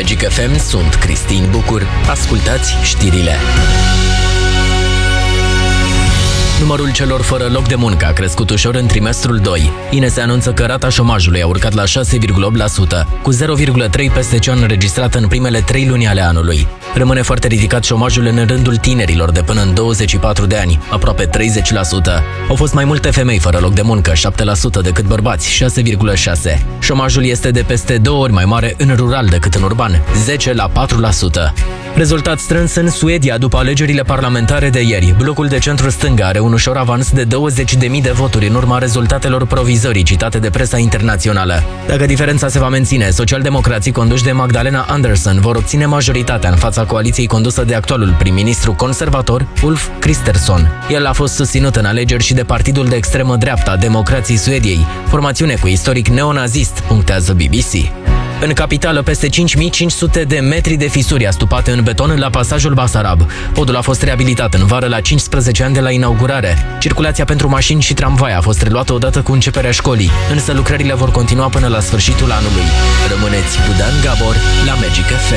Magic FM sunt Cristin Bucur. Ascultați știrile. Numărul celor fără loc de muncă a crescut ușor în trimestrul 2. INS anunță că rata șomajului a urcat la 6,8%, cu 0,3 peste cea înregistrată în primele 3 luni ale anului. Rămâne foarte ridicat șomajul în rândul tinerilor de până în 24 de ani, aproape 30%. Au fost mai multe femei fără loc de muncă, 7% decât bărbați, 6,6%. Șomajul este de peste 2 ori mai mare în rural decât în urban, 10,4%. Rezultat strâns în Suedia după alegerile parlamentare de ieri. Blocul de centru-stânga are un ușor avans de 20.000 de voturi în urma rezultatelor provizorii citate de presa internațională. Dacă diferența se va menține, socialdemocrații conduși de Magdalena Andersson vor obține majoritatea în fața coaliției condusă de actualul prim-ministru conservator Ulf Kristersson. El a fost susținut în alegeri și de partidul de extremă dreapta Democrații Suediei, formațiune cu istoric neonazist, punctează BBC. În capitală, peste 5500 de metri de fisuri astupate în beton la pasajul Basarab. Podul a fost reabilitat în vară la 15 ani de la inaugurare. Circulația pentru mașini și tramvai a fost reluată odată cu începerea școlii, însă lucrările vor continua până la sfârșitul anului. Rămâneți cu Dan Gabor la Magic FM.